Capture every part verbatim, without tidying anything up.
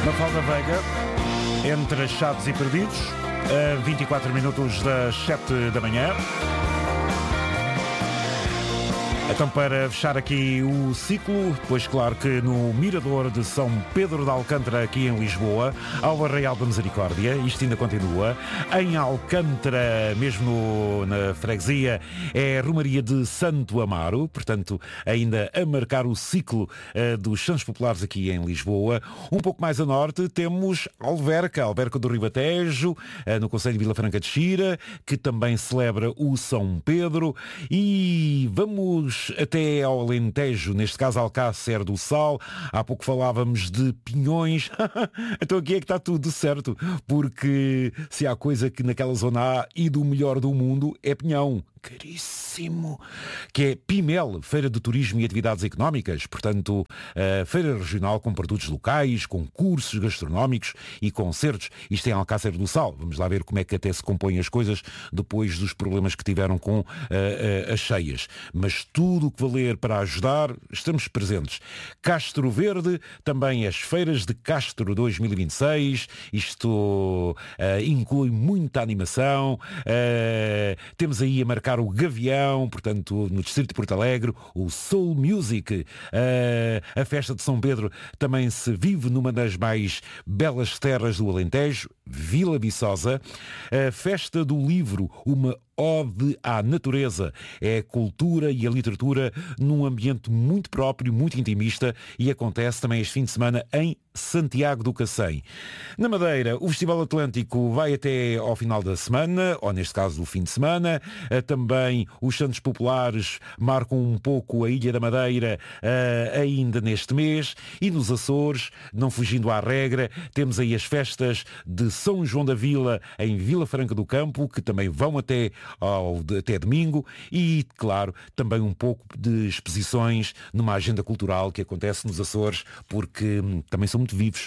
Mafalda Veiga, entre achados e perdidos, a vinte e quatro minutos das sete da manhã. Então, para fechar aqui o ciclo, pois claro que no Mirador de São Pedro de Alcântara, aqui em Lisboa, ao Arraial da Misericórdia, isto ainda continua. Em Alcântara, mesmo na freguesia, é a Romaria de Santo Amaro, portanto, ainda a marcar o ciclo uh, dos Santos Populares aqui em Lisboa. Um pouco mais a norte temos Alverca, Alverca do Ribatejo, uh, no concelho de Vila Franca de Xira, que também celebra o São Pedro. E vamos até ao Alentejo, neste caso Alcácer do Sal. Há pouco falávamos de pinhões. Então aqui é que está tudo certo, porque se há coisa que naquela zona há e do melhor do mundo é pinhão. Caríssimo, que é Pimel, Feira de Turismo e Atividades Económicas, portanto, a feira regional com produtos locais, concursos gastronómicos e concertos. Isto é em Alcácer do Sal. Vamos lá ver como é que até se compõem as coisas depois dos problemas que tiveram com uh, uh, as cheias. Mas tudo o que valer para ajudar, estamos presentes. Castro Verde, também as feiras de Castro dois mil e vinte e seis, isto uh, inclui muita animação, uh, temos aí a marcar o Gavião, portanto, no distrito de Porto Alegre, o Soul Music, uh, a festa de São Pedro também se vive numa das mais belas terras do Alentejo, Vila Viçosa, a festa do livro, uma ode à natureza, é a cultura e a literatura num ambiente muito próprio, muito intimista, e acontece também este fim de semana em Santiago do Cacém. Na Madeira, o Festival Atlântico vai até ao final da semana, ou neste caso do fim de semana. Também os Santos Populares marcam um pouco a Ilha da Madeira uh, ainda neste mês. E nos Açores, não fugindo à regra, temos aí as festas de São João da Vila em Vila Franca do Campo, que também vão até, ao, até domingo. E, claro, também um pouco de exposições numa agenda cultural que acontece nos Açores, porque hum, também são muito vivos.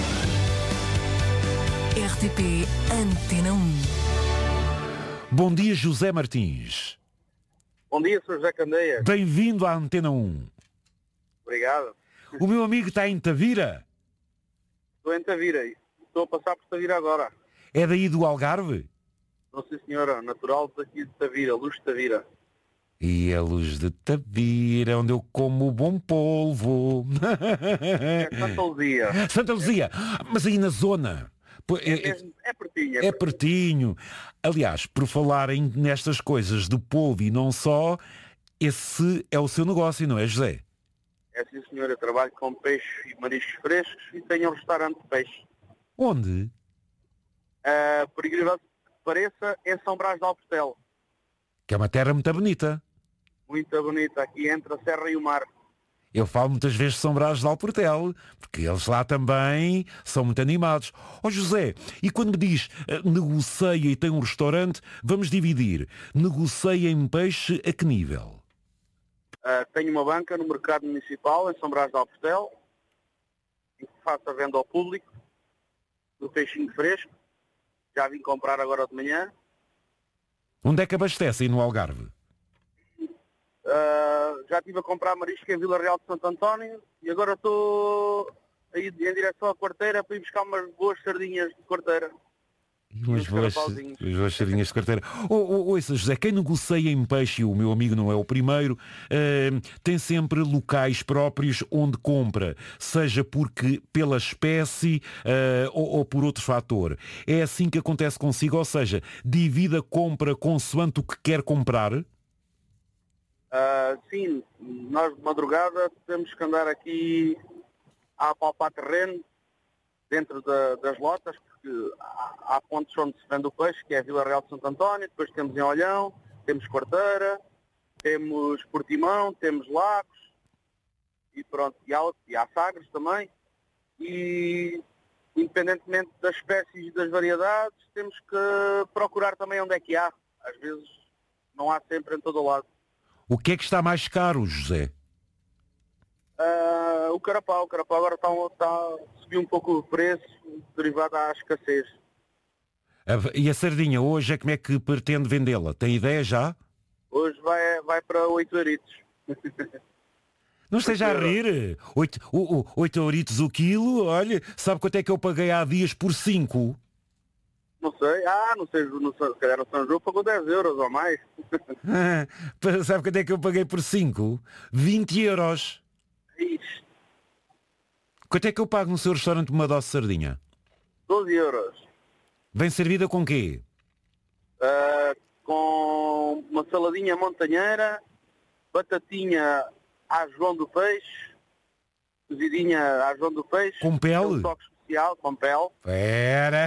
R T P Antena um. Bom dia, José Martins. Bom dia, senhor José Candeia. Bem-vindo à Antena um. Obrigado. O meu amigo está em Tavira? Estou em Tavira. Estou a passar por Tavira agora. É daí do Algarve? Não sei, senhora. Natural daqui de Tavira. Luz de Tavira. E a luz de Tavira, onde eu como o bom polvo. É Santa Luzia. Santa Luzia. Mas aí na zona... É, mesmo, é pertinho. É, é pertinho. Aliás, por falarem nestas coisas de polvo e não só, esse é o seu negócio, não é, José? É sim, senhor. Eu trabalho com peixe e mariscos frescos e tenho um restaurante de peixe. Onde? Uh, por incrível que pareça, em São Brás de Alportel. Que é uma terra muito bonita. Muito bonita, aqui entre a serra e o mar. Eu falo muitas vezes de São Brás de Alportel, porque eles lá também são muito animados. Ó oh, José, e quando me diz uh, negocia e tem um restaurante, vamos dividir. Negocia em peixe a que nível? Uh, tenho uma banca no mercado municipal, em São Brás de Alportel, em que faço a venda ao público do peixinho fresco. Já vim comprar agora de manhã. Onde é que abastece aí no Algarve? Uh, já estive a comprar marisco em Vila Real de Santo António e agora estou aí em direção à quarteira para ir buscar umas boas sardinhas de quarteira. E umas boas, boas sardinhas de quarteira. Oh, oh, ouça, José, quem negocia em peixe, o meu amigo não é o primeiro, uh, tem sempre locais próprios onde compra, seja porque pela espécie uh, ou, ou por outro fator. É assim que acontece consigo, ou seja, divide a compra consoante o que quer comprar? Uh, sim, nós de madrugada temos que andar aqui a apalpar terreno dentro da, das lotas, porque há, há pontos onde se vende o peixe, que é a Vila Real de Santo António, depois temos em Olhão, temos Quarteira, temos Portimão, temos Lagos, e pronto, e há, e há Sagres também, e independentemente das espécies e das variedades, temos que procurar também onde é que há. Às vezes não há sempre em todo o lado. O que é que está mais caro, José? Uh, o carapau. O carapau agora está, está a subir um pouco o preço, derivado à escassez. E a sardinha, hoje é como é que pretende vendê-la? Tem ideia já? Hoje vai, vai para oito euritos. Não esteja a rir. Oito, o, o, oito euritos o quilo, olha, sabe quanto é que eu paguei há dias por cinco? Não sei. Ah, não sei, não sei, se calhar no São João pagou dez euros ou mais. Sabe quanto é que eu paguei por cinco? vinte euros. Ixi, Quanto é que eu pago no seu restaurante uma dose de sardinha? doze euros. Vem servida com quê? Ah, com uma saladinha montanheira, batatinha à João do Peixe, cozidinha à João do Peixe. Com pele? Um toque especial, com pele. Pera!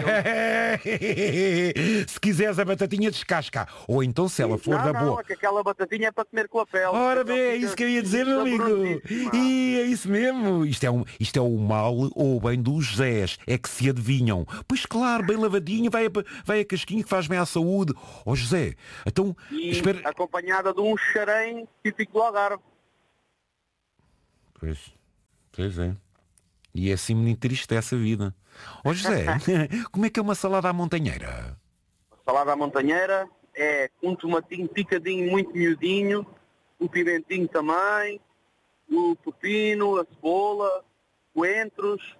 Se quiseres a batatinha, descasca. Ou então, se ela for não, da não, boa... é que aquela batatinha é para comer com a pele. Ora Então bem, é fica isso que eu ia dizer, meu amigo. saborosíssima. E é isso mesmo. Isto é, um, isto é o mal ou o bem dos Zés. É que se adivinham. Pois claro, bem lavadinho, vai a, vai a casquinha que faz bem à saúde. Ó oh, José, então... E espera... acompanhada de um xarém típico do Algarve. Pois, pois é. E é assim me entristece a vida. Ó oh, José, como é que é uma salada à montanheira? A salada à montanheira é um tomatinho picadinho muito miudinho, o pimentinho também, o pepino, a cebola, coentros.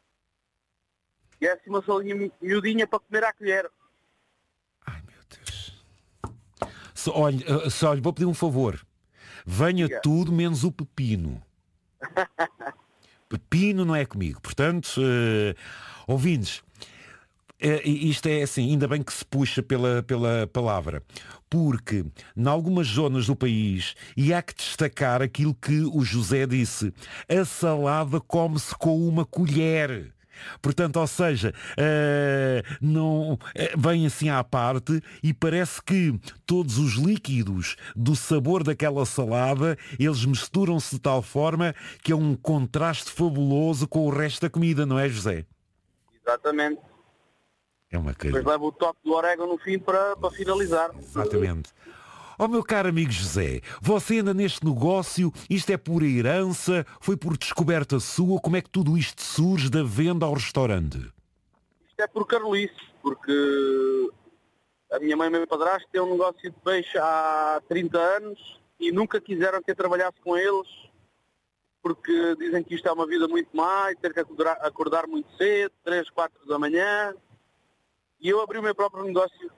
E é assim uma saladinha miudinha para comer à colher. Ai, meu Deus. Só, olha, só, olha, vou pedir um favor. Venha Diga. tudo menos o pepino. Pepino não é comigo. Portanto, uh, ouvintes, uh, isto é assim, ainda bem que se puxa pela, pela palavra. Porque, em algumas zonas do país, e há que destacar aquilo que o José disse, a salada come-se com uma colher. Portanto, ou seja, uh, não, uh, vem assim à parte e parece que todos os líquidos do sabor daquela salada, eles misturam-se de tal forma que é um contraste fabuloso com o resto da comida, não é, José? Exatamente. É uma coisa. Depois leva o toque do orégano no fim para, para finalizar. Exatamente. Ó meu caro amigo José, você anda neste negócio, isto é pura herança, foi por descoberta sua, como é que tudo isto surge da venda ao restaurante? Isto é por Carolice, porque a minha mãe e o meu padrasto têm um negócio de peixe há trinta anos e nunca quiseram que eu trabalhasse com eles, porque dizem que isto é uma vida muito má e ter que acordar, acordar muito cedo, três, quatro da manhã, e eu abri o meu próprio negócio.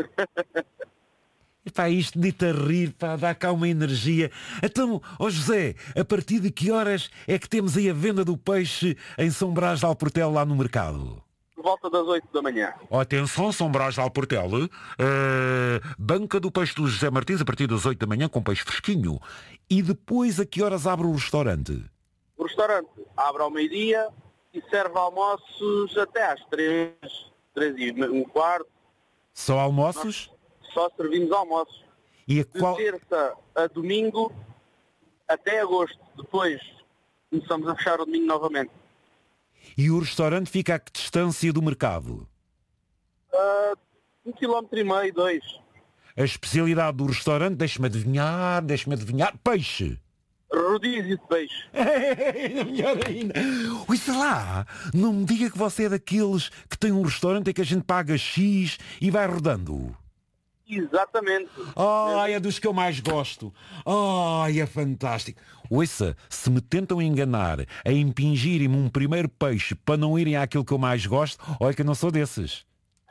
E pá, isto de a rir, pá, dá cá uma energia. Então, ó José, a partir de que horas é que temos aí a venda do peixe em São Brás de Alportel lá no mercado? Por volta das oito da manhã. Oh, atenção, São Brás de Alportel, uh, banca do peixe do José Martins a partir das oito da manhã com peixe fresquinho. E depois a que horas abre o restaurante? O restaurante abre ao meio-dia e serve almoços até às três, três e um quarto. Só almoços? Só servimos almoços. E a De qual... terça a domingo até agosto. Depois começamos a fechar o domingo novamente. E o restaurante fica a que distância do mercado? Uh, um quilómetro e meio, dois. A especialidade do restaurante, deixa-me adivinhar, deixa-me adivinhar, peixe. Rodízio de peixe. Melhor ainda. Ui, sei lá, não me diga que você é daqueles que tem um restaurante em que a gente paga X e vai rodando. Exatamente. Ai, é dos que eu mais gosto. Ai, é fantástico. Ouça, se me tentam enganar a impingirem-me um primeiro peixe para não irem àquilo que eu mais gosto, olha que eu não sou desses.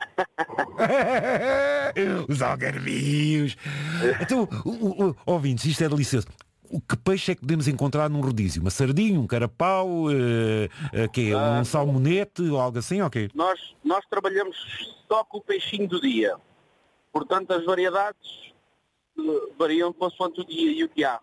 Os algarvios. Então, o, o, ouvintes, isto é delicioso. O que peixe é que podemos encontrar num rodízio? Uma sardinha, um carapau, uh, uh, quê? um Ah, salmonete ou algo assim? Okay. Nós, nós trabalhamos só com o peixinho do dia. Portanto, as variedades uh, variam consoante o dia e o que há.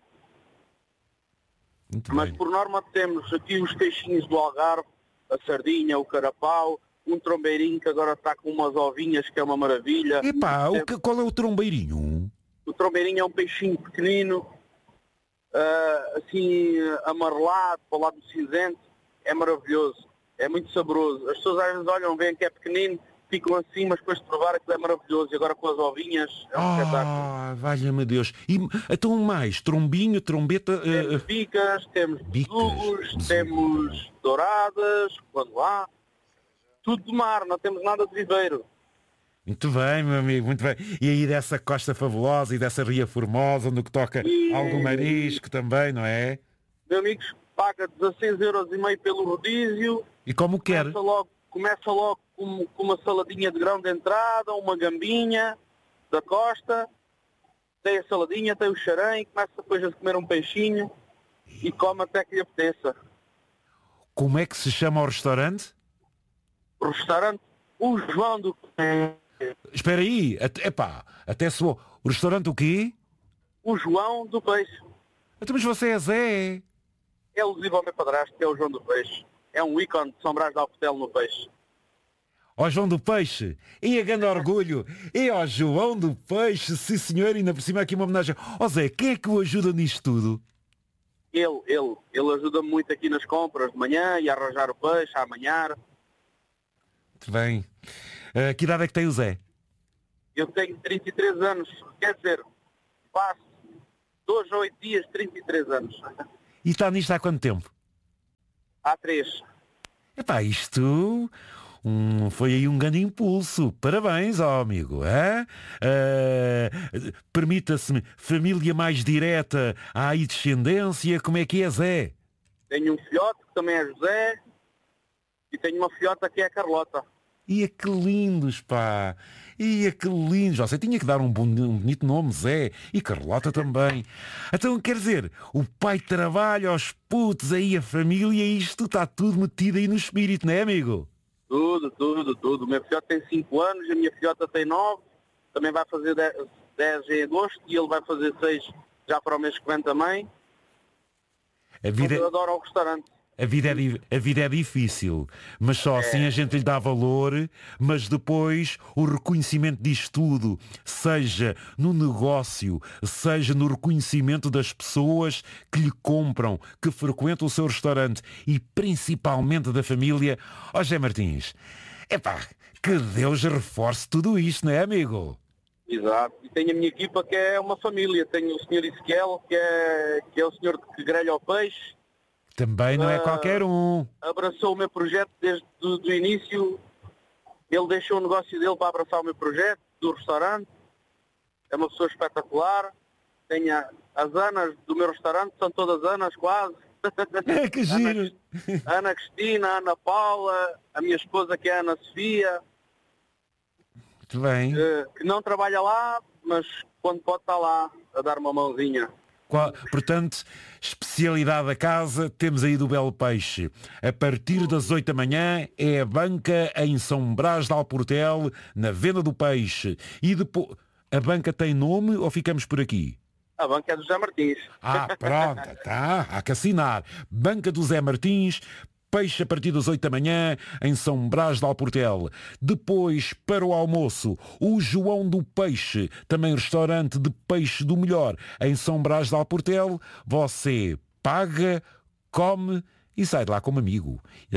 Muito Mas, bem. por norma, temos aqui os peixinhos do Algarve, a sardinha, o carapau, um trombeirinho que agora está com umas ovinhas, que é uma maravilha. Epá, o que, qual é o trombeirinho? O trombeirinho é um peixinho pequenino, uh, assim, amarelado, para o lado do cinzento. É maravilhoso, é muito saboroso. As pessoas às vezes olham, veem que é pequenino, ficam assim, mas depois de provar aquilo é maravilhoso. E agora com as ovinhas, é um espetáculo. Ah, valha-me Deus. E então mais, trombinho, trombeta... Uh, Temos bicas, temos Bicas, besugos, besugos. temos douradas, quando há. Tudo de mar, não temos nada de viveiro. Muito bem, meu amigo, muito bem. E aí dessa costa fabulosa e dessa ria formosa, no que toca E- algo marisco também, não é? Meu amigo paga dezasseis euros e meio pelo rodízio. E como quer. Começa logo, começa logo com, com uma saladinha de grão de entrada, uma gambinha da costa. Tem a saladinha, tem o xarém, começa depois a comer um peixinho e come até que lhe apeteça. Como é que se chama o restaurante? O restaurante, o João do... Espera aí, até, epá, até soou. O restaurante o quê? O João do Peixe. Então, mas você é Zé. É alusivo ao meu padrasto, que é o João do Peixe. É um ícone de São Brás de Alportel no Peixe. Ó João do Peixe, e a grande orgulho, e ao João do Peixe, sim senhor, e ainda por cima aqui uma homenagem. Ó Zé, quem é que o ajuda nisto tudo? Ele, ele, ele ajuda-me muito aqui nas compras de manhã e a arranjar o peixe, a amanhar. Muito bem. Uh, que idade é que tem o Zé? Eu tenho trinta e três anos, quer dizer, faço dois a oito dias, trinta e três anos. E está nisto há quanto tempo? Há três. Epá, isto um, foi aí um grande impulso. Parabéns, ó amigo. É? Uh, Permita-se-me, família mais direta, há aí descendência, como é que é, Zé? Tenho um filhote, que também é José, e tenho uma filhota que é a Carlota. Ia que lindos, pá! Ia que lindos! Você tinha que dar um, bon- um bonito nome, Zé. E Carlota também. Então, quer dizer, o pai trabalha, os putos, aí a família, isto está tudo metido aí no espírito, não é, amigo? Tudo, tudo, tudo. O meu filhote tem cinco anos, a minha filhota tem nove, também vai fazer dez em agosto e ele vai fazer seis já para o mês que vem também. A vida, Eu adoro o restaurante. a vida, é, di- a vida é difícil, mas só assim a gente lhe dá valor, mas depois o reconhecimento disto tudo, seja no negócio, seja no reconhecimento das pessoas que lhe compram, que frequentam o seu restaurante e principalmente da família. Ó José Martins, epá, que Deus reforce tudo isto, não é, amigo? Exato. E tenho a minha equipa que é uma família. Tenho o senhor Ezequiel, que é, que é o senhor que grelha o peixe. Também não é Ah, qualquer um. Abraçou o meu projeto desde o início. Ele deixou o negócio dele para abraçar o meu projeto do restaurante. É uma pessoa espetacular. Tenho a- as Anas do meu restaurante, são todas Anas quase. É que giro. Ana Cristina, Ana Paula, a minha esposa que é a Ana Sofia, Muito bem. que, que não trabalha lá, mas quando pode estar lá a dar uma mãozinha. Qual- portanto, especialidade da casa, temos aí do Belo Peixe. A partir das oito da manhã é a banca em São Brás de Alportel, na venda do peixe. E depois, a banca tem nome ou ficamos por aqui? A banca é do José Martins. Ah, pronto, tá, há que assinar. Banca do Zé Martins, peixe a partir das oito da manhã, em São Brás de Alportel. Depois, para o almoço, o João do Peixe, também restaurante de peixe do melhor, em São Brás de Alportel. Você paga, come e sai de lá como amigo.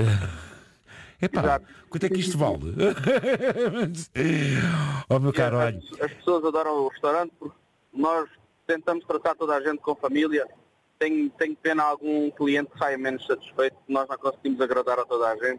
Epá, Exato. quanto é que isto vale? Oh, meu caro, olha. As, as pessoas adoram o restaurante porque nós tentamos tratar toda a gente com família. Tenho, tenho pena algum cliente que saia menos satisfeito, nós não conseguimos agradar a toda a gente.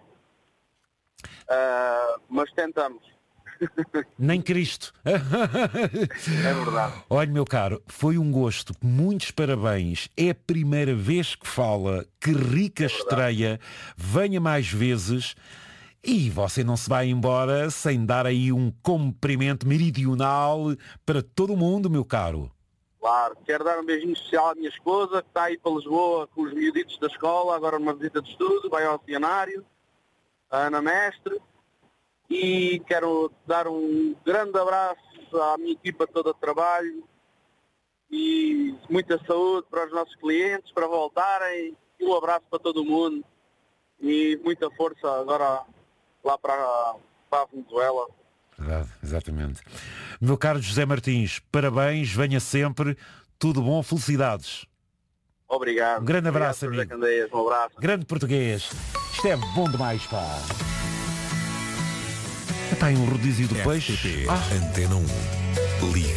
Ah, mas tentamos. Nem Cristo. É verdade. Olha, meu caro, foi um gosto. Muitos parabéns. É a primeira vez que fala. Que rica estreia. Venha mais vezes. E você não se vai embora sem dar aí um cumprimento meridional para todo mundo, meu caro. Claro, quero dar um beijinho especial à minha esposa, que está aí para Lisboa com os miuditos da escola, agora numa visita de estudo, vai ao oceanário, a Ana Mestre, e quero dar um grande abraço à minha equipa toda de trabalho e muita saúde para os nossos clientes, para voltarem, e um abraço para todo mundo e muita força agora lá para, para a Venezuela. Verdade, exatamente. Meu caro José Martins, parabéns, venha sempre. Tudo bom, felicidades. Obrigado. Um grande abraço, Obrigado, amigo. Candeias, um abraço. Grande português. Isto é bom demais, pá. Epá, e um rodízio do peixe. R T P Ah. Antena um. Liga.